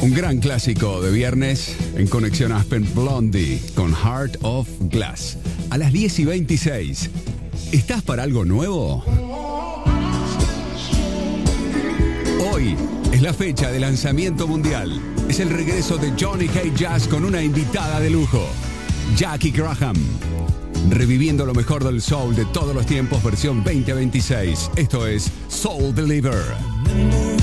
Un gran clásico de viernes en Conexión Aspen, Blondie con Heart of Glass. A las 10:26. ¿Estás para algo nuevo? Hoy es la fecha de lanzamiento mundial. Es el regreso de Johnny K. Jazz con una invitada de lujo, Jackie Graham. Reviviendo lo mejor del soul de todos los tiempos, versión 2026. Esto es Soul Deliver.